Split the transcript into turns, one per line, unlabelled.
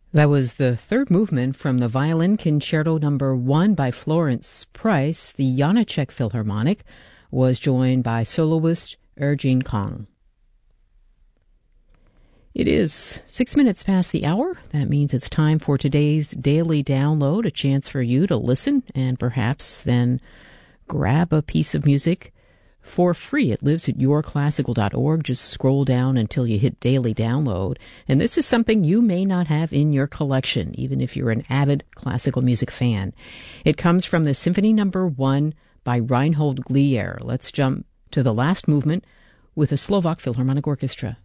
That was the third movement from the Violin Concerto No. 1 by Florence Price. The Janáček Philharmonic was joined by soloist Jin Kang. It is 6 minutes past the hour. That means it's time for today's Daily Download, a chance for you to listen and perhaps then grab a piece of music for free. It lives at yourclassical.org. Just scroll down until you hit Daily Download. And this is something you may not have in your collection, even if you're an avid classical music fan. It comes from the Symphony No. 1 by Reinhold Glier. Let's jump to the last movement with the Slovak Philharmonic Orchestra.